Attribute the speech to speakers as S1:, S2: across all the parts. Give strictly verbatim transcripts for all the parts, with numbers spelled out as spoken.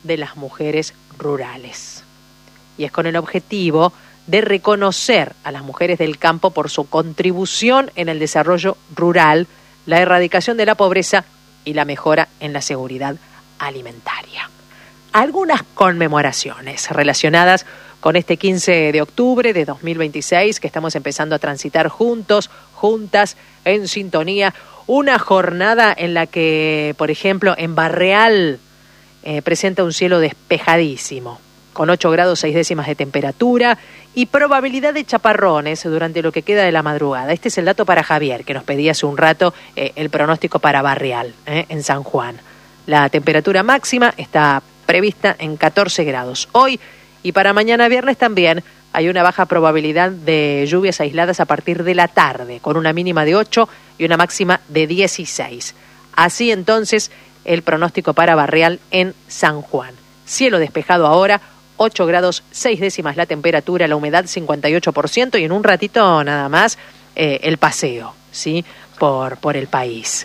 S1: de las mujeres rurales. Y es con el objetivo de reconocer a las mujeres del campo por su contribución en el desarrollo rural, la erradicación de la pobreza y la mejora en la seguridad alimentaria. Algunas conmemoraciones relacionadas con este quince de octubre de dos mil veintiséis que estamos empezando a transitar juntos, juntas, en sintonía. Una jornada en la que, por ejemplo, en Barreal eh, presenta un cielo despejadísimo, con ocho grados seis décimas de temperatura y probabilidad de chaparrones durante lo que queda de la madrugada. Este es el dato para Javier, que nos pedía hace un rato eh, el pronóstico para Barreal, eh, en San Juan. La temperatura máxima está prevista en catorce grados. Hoy y para mañana viernes también hay una baja probabilidad de lluvias aisladas a partir de la tarde, con una mínima de ocho y una máxima de dieciséis. Así entonces el pronóstico para Barreal en San Juan. Cielo despejado ahora, ocho grados seis décimas la temperatura, la humedad cincuenta y ocho por ciento y en un ratito nada más eh, el paseo, ¿sí? Por, por el país.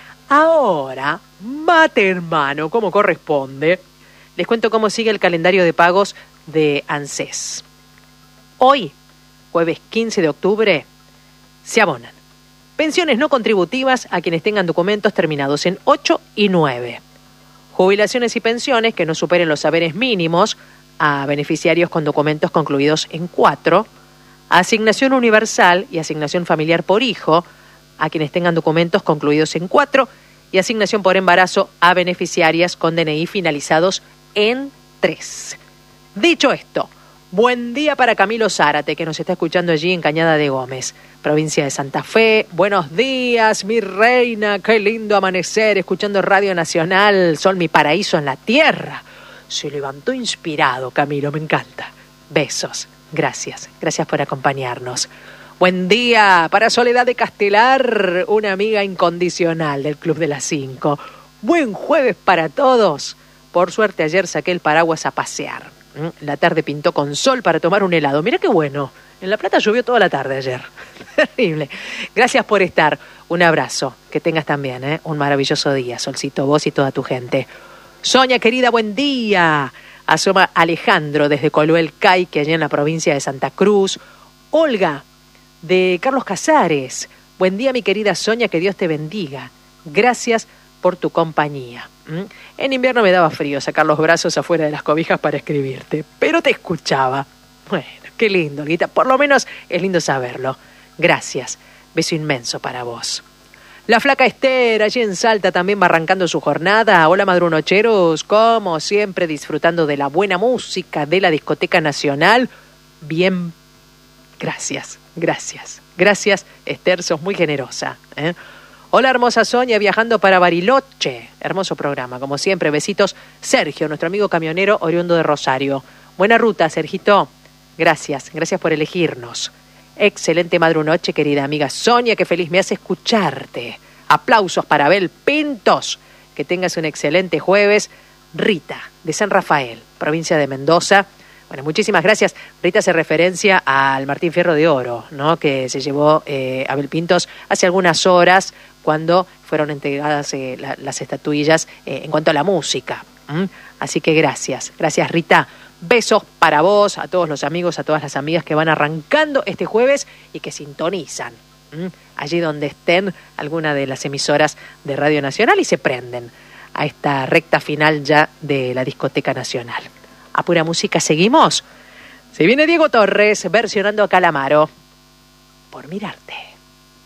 S1: Ahora, mate hermano, como corresponde, les cuento cómo sigue el calendario de pagos de ANSES. Hoy, jueves quince de octubre, se abonan pensiones no contributivas a quienes tengan documentos terminados en ocho y nueve. Jubilaciones y pensiones que no superen los saberes mínimos a beneficiarios con documentos concluidos en cuatro. Asignación universal y asignación familiar por hijo a quienes tengan documentos concluidos en cuatro. Y asignación por embarazo a beneficiarias con D N I finalizados en tres. Dicho esto, buen día para Camilo Zárate, que nos está escuchando allí en Cañada de Gómez, provincia de Santa Fe. Buenos días, mi reina, qué lindo amanecer, escuchando Radio Nacional, Sol, mi paraíso en la tierra. Se levantó inspirado, Camilo, me encanta. Besos, gracias, gracias por acompañarnos. Buen día para Soledad de Castelar, una amiga incondicional del Club de las Cinco. Buen jueves para todos. Por suerte ayer saqué el paraguas a pasear. La tarde pintó con sol para tomar un helado. Mira qué bueno. En La Plata llovió toda la tarde ayer. Terrible. Gracias por estar. Un abrazo. Que tengas también ¿eh? un maravilloso día, Solcito, vos y toda tu gente. Sonia, querida, buen día. Asoma Alejandro desde Coluel Caique, allá en la provincia de Santa Cruz. Olga, de Carlos Casares. Buen día, mi querida Sonia, que Dios te bendiga. Gracias por tu compañía. ¿Mm? En invierno me daba frío sacar los brazos afuera de las cobijas para escribirte, pero te escuchaba. Bueno, qué lindo, Olguita. Por lo menos es lindo saberlo. Gracias. Beso inmenso para vos. La flaca Esther, allí en Salta, también va arrancando su jornada. Hola, madrunocheros. Como siempre, disfrutando de la buena música de la Discoteca Nacional. Bien, gracias, gracias. Gracias, Esther, sos muy generosa. ¿eh? Hola, hermosa Sonia, viajando para Bariloche. Hermoso programa, como siempre. Besitos. Sergio, nuestro amigo camionero oriundo de Rosario. Buena ruta, Sergito. Gracias, gracias por elegirnos. Excelente madrunoche, querida amiga Sonia, que feliz me hace escucharte. Aplausos para Abel Pintos. Que tengas un excelente jueves. Rita, de San Rafael, provincia de Mendoza. Bueno, muchísimas gracias. Rita hace referencia al Martín Fierro de Oro, ¿no? Que se llevó eh, Abel Pintos hace algunas horas cuando fueron entregadas eh, la, las estatuillas eh, en cuanto a la música. ¿Mm? Así que gracias. Gracias, Rita. Besos para vos, a todos los amigos, a todas las amigas que van arrancando este jueves y que sintonizan ¿Mm? allí donde estén alguna de las emisoras de Radio Nacional y se prenden a esta recta final ya de la Discoteca Nacional. A pura música seguimos. Se viene Diego Torres versionando a Calamaro. Por mirarte.